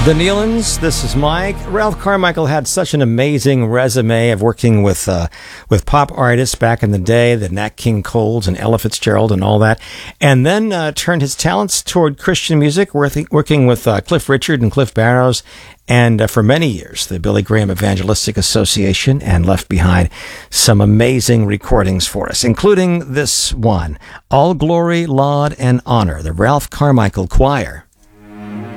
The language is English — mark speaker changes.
Speaker 1: The Nealons, this is Mike. Ralph Carmichael had such an amazing resume of working with pop artists back in the day, the Nat King Coles and Ella Fitzgerald and all that, and then turned his talents toward Christian music, working with Cliff Richard and Cliff Barrows, and for many years, the Billy Graham Evangelistic Association, and left behind some amazing recordings for us, including this one, All Glory, Laud, and Honor, the Ralph Carmichael Choir.